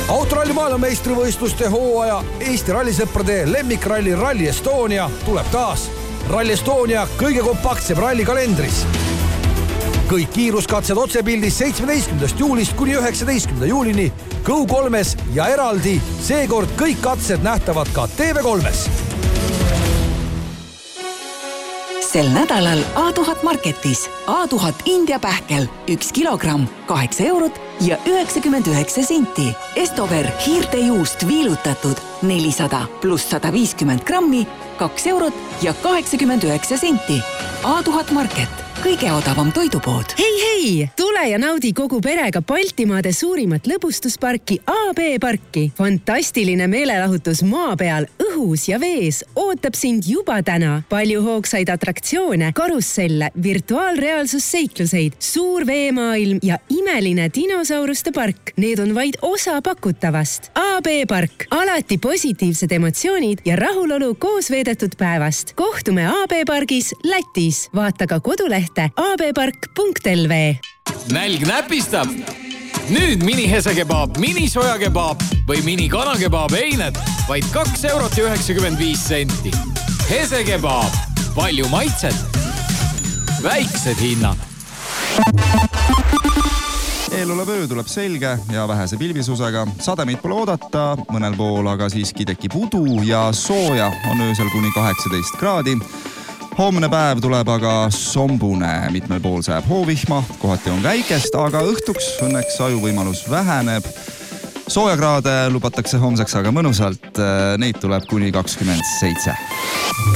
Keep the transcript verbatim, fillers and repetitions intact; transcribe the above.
Autoralli maailmameistrivõistluste hooaja Eesti rallisõprade lemmikralli Rally Estonia tuleb taas Rally Estonia kõige kompaktsem ralli kalendris. Kõik kiiruskatsed otsepildis seitsmeteistkümnendast juulist kuni üheksateistkümnenda juulini Go kolmes ja eraldi seekord kõik katsed nähtavad ka T V kolmes. Sel nädalal A tuhat Marketis A tuhat India pähkel üks kilogramm, kaheksa eurot ja üheksakümmend üheksa senti. Estover hiirte juust viilutatud nelisada pluss sada viiskümmend grammi, kaks eurot ja kaheksakümmend üheksa senti. A tuhat Market, kõige odavam toidupood. Hei, hei! Tule ja naudi kogu perega Baltimaade suurimat lõbustusparki A B parki. Fantastiline meelelahutus maa peal, õhus ja vees ootab sind juba täna. Palju hoogsaid atraktsioone, karusselle, virtuaalreaalsusseikluseid, suur veemaailm ja imeline dinosauruste park. Need on vaid osa pakutavast. A B park, alati positiivsed emotsioonid ja rahulolu koos veedetud päevast. Kohtume A B pargis Lätis. Vaata ka kodulehte a b park punkt l v. Nälg näpistab. Nüüd mini hesekebaab, mini sojakebaab või mini kanakebaab eined vaid kaks eurot ja üheksakümmend viis senti. Hesekebaab, palju maitset, väiksed hinnad. Eelolevöö tuleb selge ja vähese pilvisusega. Sademeid pole oodata, mõnel pool aga siiski tekib udu ja sooja on öösel kuni kaheksateist kraadi. Homne päev tuleb aga sombune, mitmel pool sääb hoovihma, kohati on väikest, aga õhtuks õnneks ajuvõimalus väheneb. Soojakraade lubatakse homseks aga mõnusalt, neid tuleb kuni kakskümmend seitse.